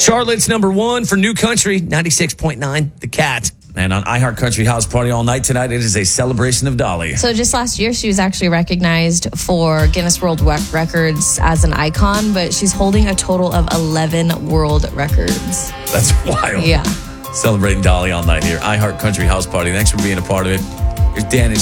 Charlotte's number one for New Country, 96.9, The Cat. And on iHeart Country House Party all night tonight, it is a celebration of Dolly. So just last year, she was actually recognized for Guinness World Records as an icon, but she's holding a total of 11 world records. That's wild. Yeah. Celebrating Dolly all night here. iHeart Country House Party. Thanks for being a part of it. Here's Dan and